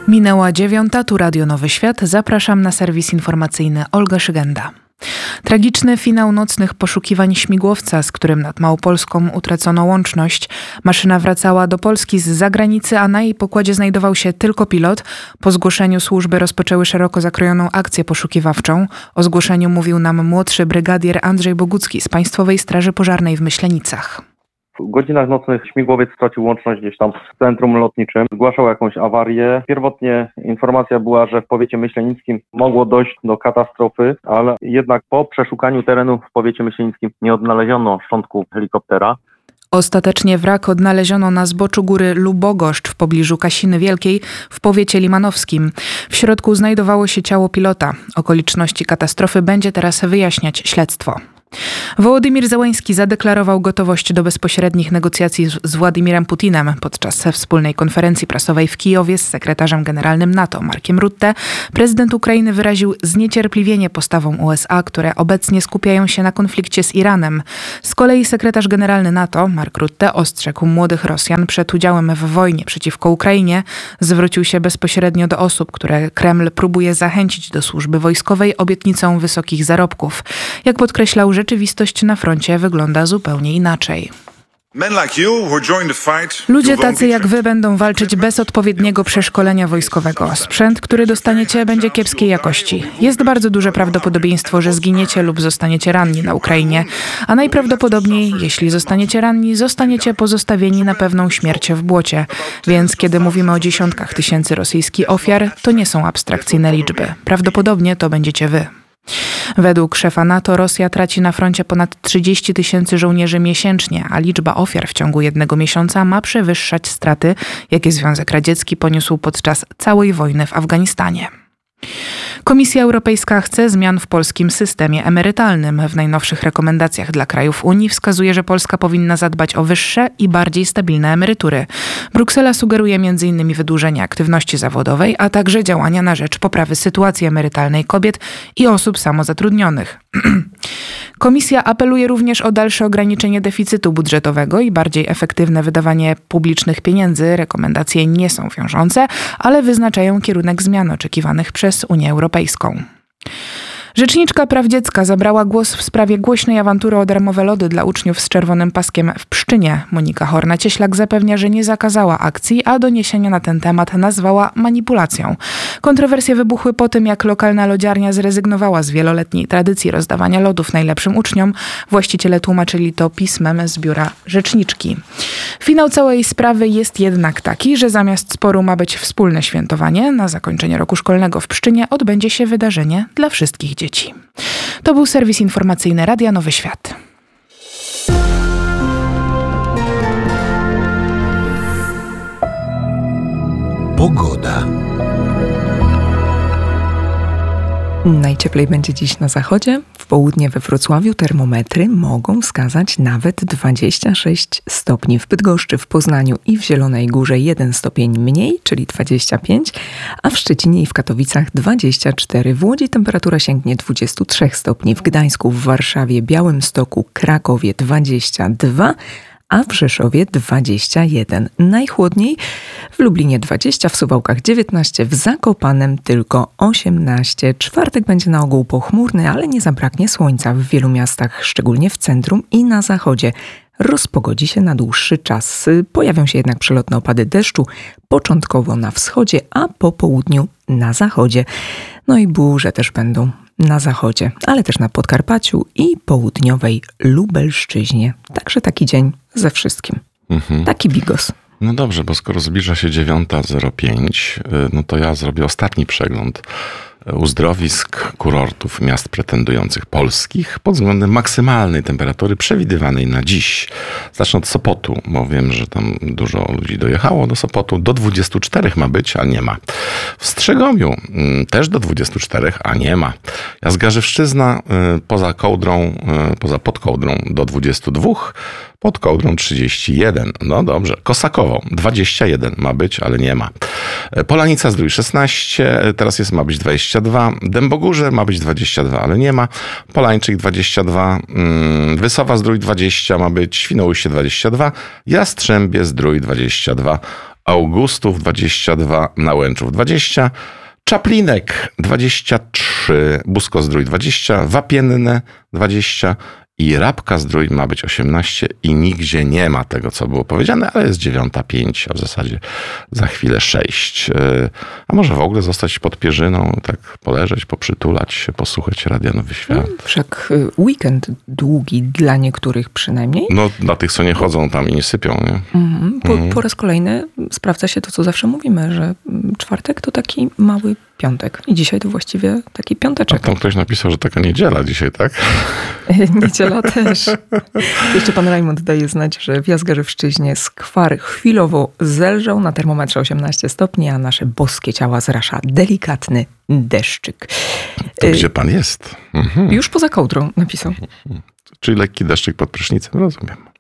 Minęła 9:00, tu Radio Nowy Świat. Zapraszam na serwis informacyjny Olga Szygenda. Tragiczny finał nocnych poszukiwań śmigłowca, z którym nad Małopolską utracono łączność. Maszyna wracała do Polski z zagranicy, a na jej pokładzie znajdował się tylko pilot. Po zgłoszeniu służby rozpoczęły szeroko zakrojoną akcję poszukiwawczą. O zgłoszeniu mówił nam młodszy brygadier Andrzej Bogucki z Państwowej Straży Pożarnej w Myślenicach. W godzinach nocnych śmigłowiec stracił łączność gdzieś tam w centrum lotniczym. Zgłaszał jakąś awarię. Pierwotnie informacja była, że w powiecie myślenickim mogło dojść do katastrofy, ale jednak po przeszukaniu terenu w powiecie myślenickim nie odnaleziono szczątków helikoptera. Ostatecznie wrak odnaleziono na zboczu góry Lubogoszcz w pobliżu Kasiny Wielkiej w powiecie limanowskim. W środku znajdowało się ciało pilota. Okoliczności katastrofy będzie teraz wyjaśniać śledztwo. Wołodymir Zełenski zadeklarował gotowość do bezpośrednich negocjacji z Władimirem Putinem. Podczas wspólnej konferencji prasowej w Kijowie z sekretarzem generalnym NATO Markiem Rutte prezydent Ukrainy wyraził zniecierpliwienie postawą USA, które obecnie skupiają się na konflikcie z Iranem. Z kolei sekretarz generalny NATO Mark Rutte ostrzegł młodych Rosjan przed udziałem w wojnie przeciwko Ukrainie. Zwrócił się bezpośrednio do osób, które Kreml próbuje zachęcić do służby wojskowej obietnicą wysokich zarobków. Jak podkreślał, rzeczywistość na froncie wygląda zupełnie inaczej. Ludzie tacy jak wy będą walczyć bez odpowiedniego przeszkolenia wojskowego. Sprzęt, który dostaniecie, będzie kiepskiej jakości. Jest bardzo duże prawdopodobieństwo, że zginiecie lub zostaniecie ranni na Ukrainie. A najprawdopodobniej, jeśli zostaniecie ranni, zostaniecie pozostawieni na pewną śmierć w błocie. Więc kiedy mówimy o dziesiątkach tysięcy rosyjskich ofiar, to nie są abstrakcyjne liczby. Prawdopodobnie to będziecie wy. Według szefa NATO Rosja traci na froncie ponad 30 tysięcy żołnierzy miesięcznie, a liczba ofiar w ciągu jednego miesiąca ma przewyższać straty, jakie Związek Radziecki poniósł podczas całej wojny w Afganistanie. Komisja Europejska chce zmian w polskim systemie emerytalnym. W najnowszych rekomendacjach dla krajów Unii wskazuje, że Polska powinna zadbać o wyższe i bardziej stabilne emerytury. Bruksela sugeruje m.in. wydłużenie aktywności zawodowej, a także działania na rzecz poprawy sytuacji emerytalnej kobiet i osób samozatrudnionych. Komisja apeluje również o dalsze ograniczenie deficytu budżetowego i bardziej efektywne wydawanie publicznych pieniędzy. Rekomendacje nie są wiążące, ale wyznaczają kierunek zmian oczekiwanych przez Unię Europejską. Rzeczniczka praw dziecka zabrała głos w sprawie głośnej awantury o darmowe lody dla uczniów z czerwonym paskiem w Pszczynie. Monika Horna-Cieślak zapewnia, że nie zakazała akcji, a doniesienia na ten temat nazwała manipulacją. Kontrowersje wybuchły po tym, jak lokalna lodziarnia zrezygnowała z wieloletniej tradycji rozdawania lodów najlepszym uczniom. Właściciele tłumaczyli to pismem z biura rzeczniczki. Finał całej sprawy jest jednak taki, że zamiast sporu ma być wspólne świętowanie. Na zakończenie roku szkolnego w Pszczynie odbędzie się wydarzenie dla wszystkich dzieci. To był serwis informacyjny Radia Nowy Świat. Pogoda. Najcieplej będzie dziś na zachodzie. W południe we Wrocławiu termometry mogą wskazać nawet 26 stopni. W Bydgoszczy, w Poznaniu i w Zielonej Górze 1 stopień mniej, czyli 25, a w Szczecinie i w Katowicach 24. W Łodzi temperatura sięgnie 23 stopni. W Gdańsku, w Warszawie, Białymstoku, Krakowie 22, a w Rzeszowie 21. Najchłodniej w Lublinie 20, w Suwałkach 19, w Zakopanem tylko 18. Czwartek będzie na ogół pochmurny, ale nie zabraknie słońca w wielu miastach, szczególnie w centrum i na zachodzie. Rozpogodzi się na dłuższy czas. Pojawią się jednak przelotne opady deszczu, początkowo na wschodzie, a po południu na zachodzie. No i burze też będą na zachodzie, ale też na Podkarpaciu i południowej Lubelszczyźnie. Także taki dzień ze wszystkim. Taki bigos. No dobrze, bo skoro zbliża się 9:05, no to ja zrobię ostatni przegląd uzdrowisk, kurortów, miast pretendujących polskich pod względem maksymalnej temperatury przewidywanej na dziś. Zacznę od Sopotu, bo wiem, że tam dużo ludzi dojechało do Sopotu. Do 24 ma być, a nie ma. W Strzegomiu też do 24, a nie ma. Zgarzewszczyzna poza pod kołdrą do 22, pod kołdrą 31. No dobrze. Kosakowo 21 ma być, ale nie ma. Polanica Zdrój 16, teraz ma być 22. Dębogórze ma być 22, ale nie ma. Polańczyk 22. Wysowa Zdrój 20 ma być. Świnoujście 22. Jastrzębie Zdrój 22. Augustów 22, Nałęczów 20, Czaplinek 23, Busko-Zdrój 20, Wapienne 20 i Rabka-Zdrój ma być 18 i nigdzie nie ma tego, co było powiedziane, ale jest 9:05, a w zasadzie za chwilę 6. A może w ogóle zostać pod pierzyną, tak poleżeć, poprzytulać się, posłuchać Radia Nowy Świat. Wszak weekend długi dla niektórych przynajmniej. No dla tych, co nie chodzą tam i nie sypią, nie? Po raz kolejny sprawdza się to, co zawsze mówimy, że czwartek to taki mały piątek. I dzisiaj to właściwie taki A piąteczek. tam ktoś napisał, że taka niedziela dzisiaj, tak? Niedziela też. Jeszcze pan Rajmund daje znać, że w Jazgarzewszczyźnie skwar chwilowo zelżał, na termometrze 18 stopni, a nasze boskie ciała zrasza delikatny deszczyk. To gdzie pan jest? Już poza kołdrą napisał. Czyli lekki deszczyk pod prysznicem, rozumiem.